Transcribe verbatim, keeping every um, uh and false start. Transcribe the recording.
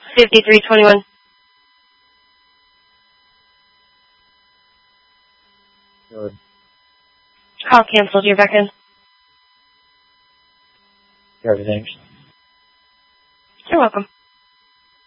fifty-three twenty-one. Good. Call canceled. You're back in. Everything. You're welcome.